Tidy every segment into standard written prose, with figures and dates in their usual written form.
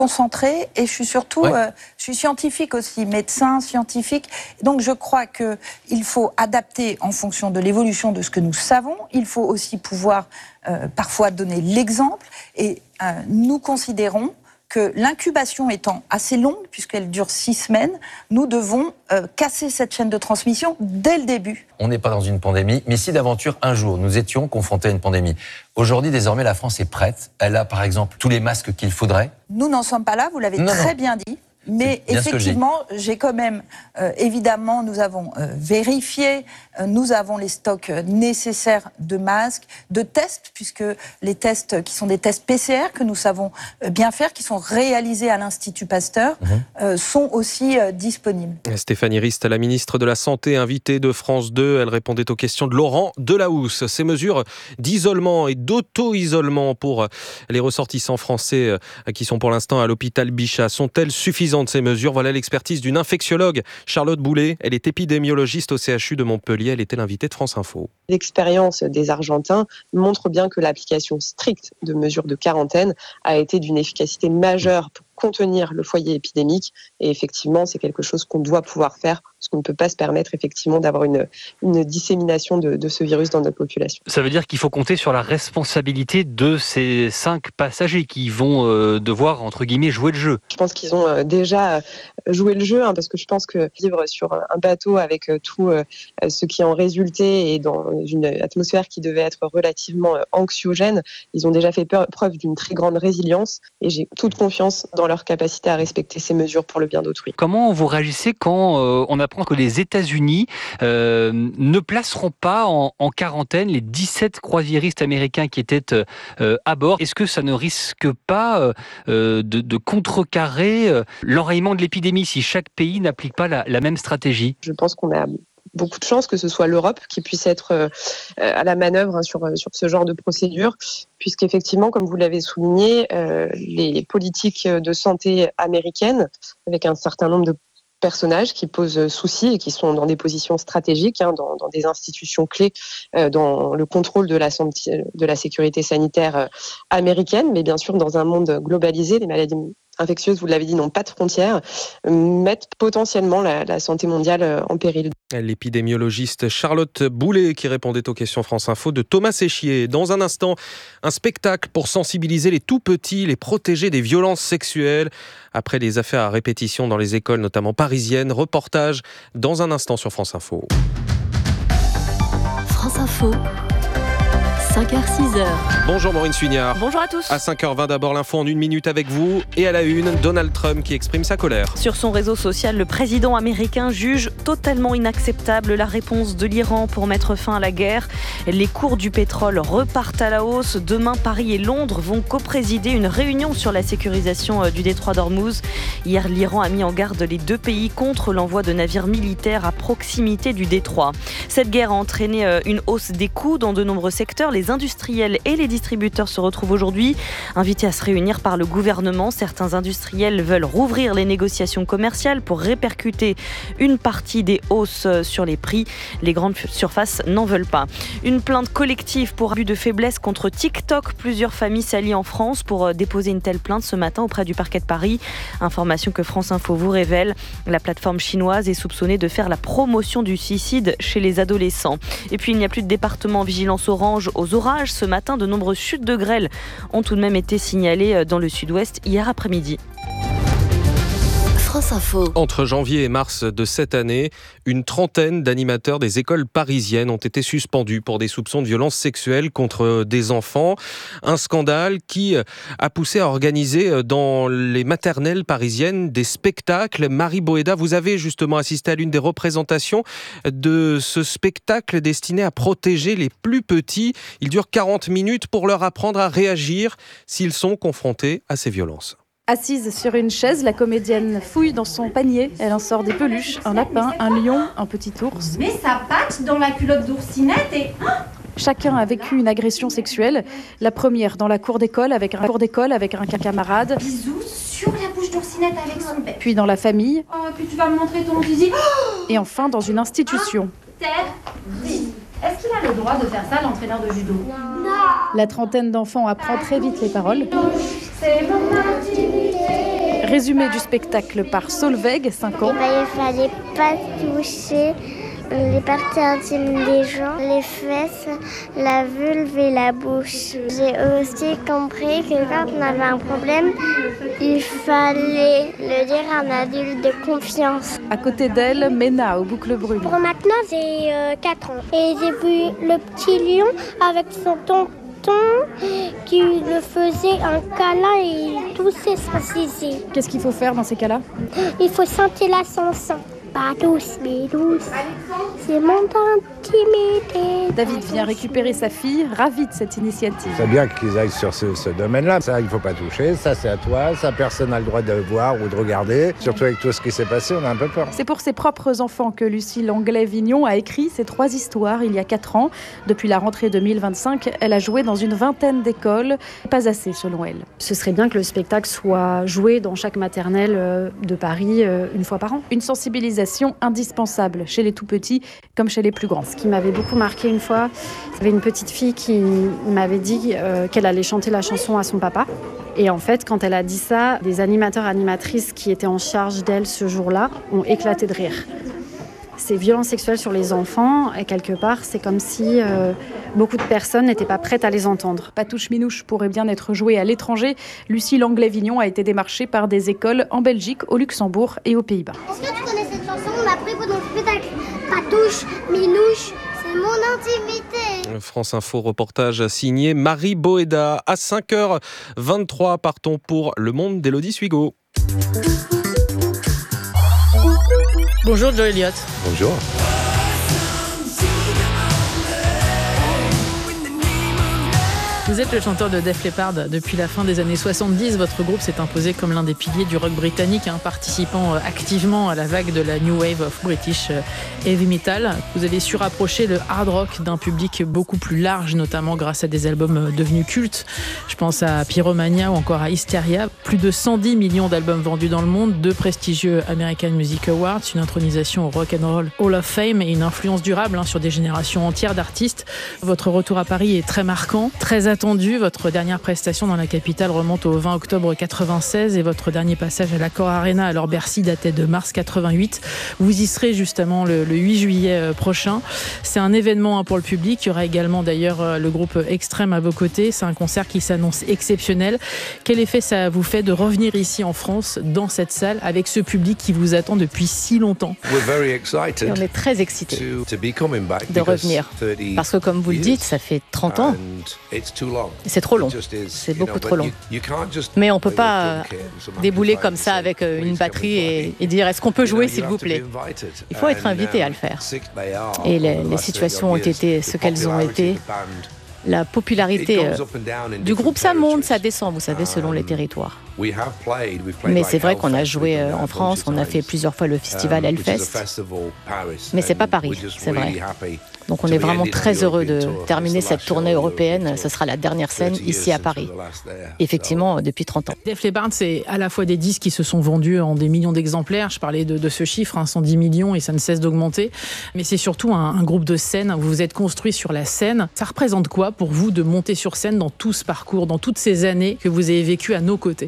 concentrée et je suis surtout, je suis scientifique aussi, médecin, scientifique. Donc je crois qu'il faut adapter en fonction de l'évolution de ce que nous savons. Il faut aussi pouvoir parfois donner l'exemple et nous considérons que l'incubation étant assez longue, puisqu'elle dure 6 semaines, nous devons casser cette chaîne de transmission dès le début. On n'est pas dans une pandémie, mais si d'aventure, un jour, nous étions confrontés à une pandémie. Aujourd'hui, désormais, la France est prête. Elle a, par exemple, tous les masques qu'il faudrait. Nous n'en sommes pas là, vous l'avez très bien dit. Mais effectivement, j'ai quand même, évidemment, nous avons vérifié, nous avons les stocks nécessaires de masques, de tests, puisque les tests qui sont des tests PCR que nous savons bien faire, qui sont réalisés à l'Institut Pasteur, sont aussi disponibles. Stéphanie Rist, la ministre de la Santé, invitée de France 2, elle répondait aux questions de Laurent Delahousse. Ces mesures d'isolement et d'auto-isolement pour les ressortissants français qui sont pour l'instant à l'hôpital Bichat sont-elles suffisantes? De ces mesures, voilà l'expertise d'une infectiologue, Charlotte Boulet. Elle est épidémiologiste au CHU de Montpellier. Elle était l'invitée de France Info. L'expérience des Argentins montre bien que l'application stricte de mesures de quarantaine a été d'une efficacité majeure pour contenir le foyer épidémique. Et effectivement, c'est quelque chose qu'on doit pouvoir faire, parce qu'on ne peut pas se permettre effectivement d'avoir une dissémination de ce virus dans notre population. Ça veut dire qu'il faut compter sur la responsabilité de ces 5 passagers qui vont devoir, entre guillemets, jouer le jeu. Je pense qu'ils ont déjà joué le jeu, parce que je pense que vivre sur un bateau avec tout ce qui en résultait et dans une atmosphère qui devait être relativement anxiogène, ils ont déjà fait preuve d'une très grande résilience et j'ai toute confiance dans leur capacité à respecter ces mesures pour le bien d'autrui. Comment vous réagissez quand on apprend que les États-Unis ne placeront pas en quarantaine les 17 croisiéristes américains qui étaient à bord? Est-ce que ça ne risque pas de contrecarrer l'enrayement de l'épidémie si chaque pays n'applique pas la même stratégie? Je pense qu'on a beaucoup de chance que ce soit l'Europe qui puisse être à la manœuvre sur ce genre de procédure, puisqu'effectivement, comme vous l'avez souligné, les politiques de santé américaines, avec un certain nombre de personnages qui posent souci et qui sont dans des positions stratégiques, dans des institutions clés, dans le contrôle de la sécurité sanitaire américaine, mais bien sûr dans un monde globalisé, les maladies infectieuses, vous l'avez dit, n'ont pas de frontières, mettent potentiellement la santé mondiale en péril. L'épidémiologiste Charlotte Boulet qui répondait aux questions France Info de Thomas Séchier. Dans un instant, un spectacle pour sensibiliser les tout-petits, les protéger des violences sexuelles. Après les affaires à répétition dans les écoles, notamment parisiennes, reportage dans un instant sur France Info. France Info. 5h-6h. Bonjour Maureen Suignard. Bonjour à tous. À 5h20 d'abord l'info en 1 minute avec vous. Et à la une, Donald Trump qui exprime sa colère. Sur son réseau social, le président américain juge totalement inacceptable la réponse de l'Iran pour mettre fin à la guerre. Les cours du pétrole repartent à la hausse. Demain, Paris et Londres vont coprésider une réunion sur la sécurisation du détroit d'Ormuz. Hier, l'Iran a mis en garde les 2 pays contre l'envoi de navires militaires à proximité du détroit. Cette guerre a entraîné une hausse des coûts dans de nombreux secteurs. Les industriels et les distributeurs se retrouvent aujourd'hui invités à se réunir par le gouvernement. Certains industriels veulent rouvrir les négociations commerciales pour répercuter une partie des hausses sur les prix. Les grandes surfaces n'en veulent pas. Une plainte collective pour abus de faiblesse contre TikTok. Plusieurs familles s'allient en France pour déposer une telle plainte ce matin auprès du parquet de Paris. Information que France Info vous révèle. La plateforme chinoise est soupçonnée de faire la promotion du suicide chez les adolescents. Et puis il n'y a plus de département en vigilance orange aux orages. Ce matin, de nombreuses chutes de grêle ont tout de même été signalées dans le sud-ouest hier après-midi. France Info. Entre janvier et mars de cette année, une trentaine d'animateurs des écoles parisiennes ont été suspendus pour des soupçons de violences sexuelles contre des enfants. Un scandale qui a poussé à organiser dans les maternelles parisiennes des spectacles. Marie Boéda, vous avez justement assisté à l'une des représentations de ce spectacle destiné à protéger les plus petits. Il dure 40 minutes pour leur apprendre à réagir s'ils sont confrontés à ces violences. Assise sur une chaise, la comédienne fouille dans son panier. Elle en sort des peluches, un lapin, un lion, un petit ours. Mais sa patte dans la culotte d'oursinette et... Chacun a vécu une agression sexuelle. La première dans la cour d'école avec un camarade. Bisous sur la bouche d'oursinette avec son père. Puis dans la famille. Oh, puis tu vas me montrer ton zizi. Et enfin dans une institution. Est-ce qu'il a le droit de faire ça, l'entraîneur de judo? Non. La trentaine d'enfants apprend très vite les paroles. C'est mon intimité. Résumé du spectacle par Solveig, 5 ans. Il fallait pas toucher les parties intimes des gens, les fesses, la vulve et la bouche. J'ai aussi compris que quand on avait un problème, il fallait le dire à un adulte de confiance. À côté d'elle, Mena aux boucles brunes. Pour maintenant, j'ai 4 ans. Et j'ai vu le petit lion avec son tonton qui le faisait un câlin et il toussait son zizi. Qu'est-ce qu'il faut faire dans ces cas-là ? Il faut sentir la chanson. Pas douce, mais douce. C'est mon intimité. David vient récupérer sa fille, ravi de cette initiative. C'est bien qu'ils aillent sur ce domaine-là. Ça, il ne faut pas toucher. Ça, c'est à toi. Ça, personne n'a le droit de voir ou de regarder. Surtout avec tout ce qui s'est passé, on a un peu peur. C'est pour ses propres enfants que Lucie Langlais-Vignon a écrit ces 3 histoires il y a 4 ans. Depuis la rentrée 2025, elle a joué dans une vingtaine d'écoles. Pas assez, selon elle. Ce serait bien que le spectacle soit joué dans chaque maternelle de Paris une fois par an. Une sensibilisation indispensable chez les tout-petits comme chez les plus grands. Ce qui m'avait beaucoup marqué une fois, il y avait une petite fille qui m'avait dit qu'elle allait chanter la chanson à son papa. Et en fait, quand elle a dit ça, des animateurs et animatrices qui étaient en charge d'elle ce jour-là ont éclaté de rire. Ces violences sexuelles sur les enfants, et quelque part, c'est comme si beaucoup de personnes n'étaient pas prêtes à les entendre. Patouche Minouche pourrait bien être jouée à l'étranger. Lucie Langlais-Vignon a été démarchée par des écoles en Belgique, au Luxembourg et aux Pays-Bas. Est-ce que tu connais cette chanson? On l'a pris pendant le spectacle. Patouche Minouche, c'est mon intimité. France Info reportage signé Marie Boéda. À 5h23, partons pour Le Monde d'Élodie Suigo. Bonjour Joe Elliott. Bonjour. Vous êtes le chanteur de Def Leppard depuis la fin des années 70. Votre groupe s'est imposé comme l'un des piliers du rock britannique, participant activement à la vague de la New Wave of British Heavy Metal. Vous avez su rapprocher le hard rock d'un public beaucoup plus large, notamment grâce à des albums devenus cultes. Je pense à Pyromania ou encore à Hysteria. Plus de 110 millions d'albums vendus dans le monde, 2 prestigieux American Music Awards, une intronisation au Rock and Roll Hall of Fame et une influence durable sur des générations entières d'artistes. Votre retour à Paris est très marquant, très attendu. Votre dernière prestation dans la capitale remonte au 20 octobre 96 et votre dernier passage à l'Accor Arena, alors Bercy, datait de mars 88. Vous y serez justement le 8 juillet prochain. C'est un événement pour le public. Il y aura également d'ailleurs le groupe Extrême à vos côtés. C'est un concert qui s'annonce exceptionnel. Quel effet ça vous fait de revenir ici en France, dans cette salle, avec ce public qui vous attend depuis si longtemps? Et on est très excités de revenir. Parce que comme vous le dites, ça fait 30 ans. C'est trop long, c'est beaucoup trop long. Mais on ne peut pas débouler comme ça avec une batterie et dire « est-ce qu'on peut jouer s'il vous plaît ?» Il faut être invité à le faire. Et les situations ont été ce qu'elles ont été. La popularité du groupe, ça monte, ça descend, vous savez, selon les territoires. Mais c'est vrai qu'on a joué en France, on a fait plusieurs fois le festival Hellfest. Mais c'est pas Paris, c'est vrai. Donc on est vraiment très heureux de terminer cette tournée européenne. Ce sera la dernière scène ici à Paris. Effectivement, depuis 30 ans. Def Leppard, c'est à la fois des disques qui se sont vendus en des millions d'exemplaires. Je parlais de ce chiffre, 110 millions, et ça ne cesse d'augmenter. Mais c'est surtout un groupe de scène. Vous vous êtes construit sur la scène. Ça représente quoi pour vous de monter sur scène dans tout ce parcours, dans toutes ces années que vous avez vécues à nos côtés?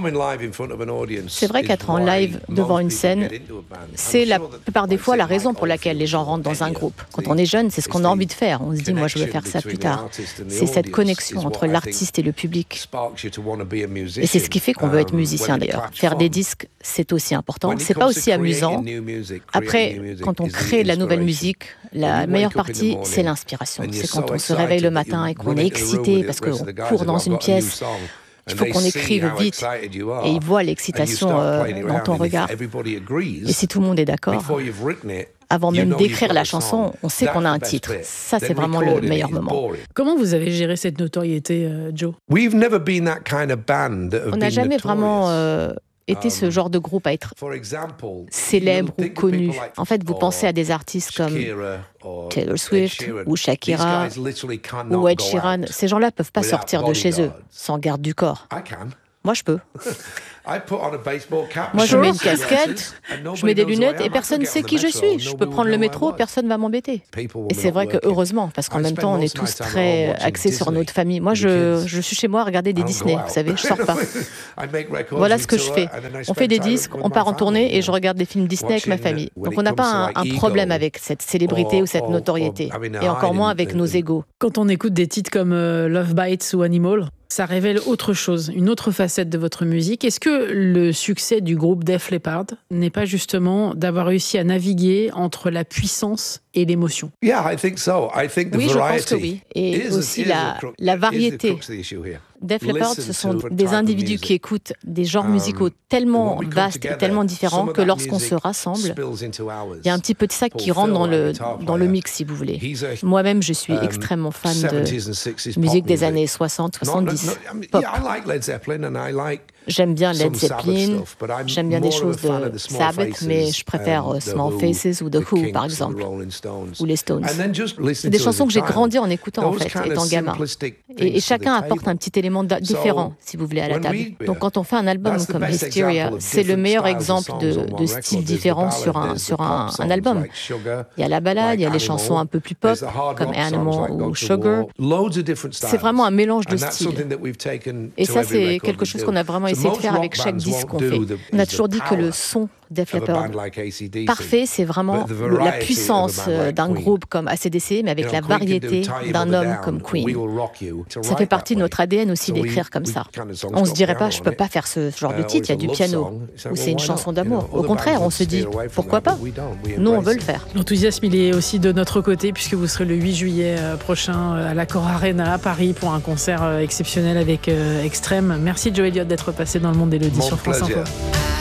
C'est vrai qu'être en live devant une scène, c'est la plupart des fois la raison pour laquelle les gens rentrent dans un groupe. Quand on est jeune, c'est ce qu'on a envie de faire. On se dit, moi, je veux faire ça plus tard. C'est cette connexion entre l'artiste et le public. Et c'est ce qui fait qu'on veut être musicien, d'ailleurs. Faire des disques, c'est aussi important. C'est pas aussi amusant. Après, quand on crée de la nouvelle musique, la meilleure partie, c'est l'inspiration. C'est quand on se réveille le matin et qu'on est excité parce qu'on court dans une pièce. Il faut qu'on écrive vite et ils voient l'excitation dans ton regard. Et si tout le monde est d'accord, avant même d'écrire la chanson, on sait qu'on a un titre. Ça, c'est vraiment le meilleur moment. Comment vous avez géré cette notoriété, Joe? On n'a jamais vraiment été ce genre de groupe à être célèbre ou connu. En fait, vous pensez à des artistes comme Taylor Swift ou Shakira ou Ed Sheeran. Ces gens-là ne peuvent pas sortir de chez eux sans garde du corps. Moi, je peux. Moi, je mets une casquette, je mets des lunettes et personne ne sait qui je suis. Je peux prendre le métro, personne ne va m'embêter. Et c'est vrai que heureusement, parce qu'en même temps, on est tous très axés sur notre famille. Moi, je suis chez moi à regarder des Disney, vous savez, je sors pas. Voilà ce que je fais. On fait des disques, on part en tournée et je regarde des films Disney avec ma famille. Donc on n'a pas un problème avec cette célébrité ou cette notoriété. Et encore moins avec nos égos. Quand on écoute des titres comme Love Bites ou Animal, ça révèle autre chose, une autre facette de votre musique. Est-ce que le succès du groupe Def Leppard n'est pas justement d'avoir réussi à naviguer entre la puissance et l'émotion? Oui, je pense que oui. Et aussi la variété. Def Leppard, ce sont des individus qui écoutent des genres musicaux tellement vastes et tellement différents que lorsqu'on se rassemble, il y a un petit peu de ça qui rentre dans le mix, si vous voulez. Moi-même, je suis extrêmement fan de musique des années 60, 70, pop. J'aime bien Led Zeppelin, j'aime bien des choses de Sabbath, mais je préfère Small Faces ou The Who, par exemple, ou les Stones. C'est des chansons que j'ai grandi en écoutant, en fait, étant gamin. Et chacun apporte un petit élément différent, si vous voulez, à la table. Donc quand on fait un album comme Hysteria, c'est le meilleur exemple de styles différents sur un album. Il y a la ballade, il y a les chansons un peu plus pop, comme Animal ou Sugar. C'est vraiment un mélange de styles. Et ça, c'est quelque chose qu'on a vraiment essayé de faire avec chaque disque qu'on fait. On a toujours dit que le son Def Leppard parfait, c'est vraiment la puissance d'un groupe comme AC/DC, mais avec la variété d'un homme comme Queen. Ça fait partie de notre ADN aussi d'écrire comme ça. On se dirait pas, je peux pas faire ce genre de titre, il y a du piano, ou c'est une chanson d'amour. Au contraire, on se dit, pourquoi pas? Nous, on veut le faire. L'enthousiasme, il est aussi de notre côté, puisque vous serez le 8 juillet prochain à l'Accor Arena à Paris pour un concert exceptionnel avec Extrême. Merci Joe Elliott d'être passé dans le monde d'Élodie sur France Info.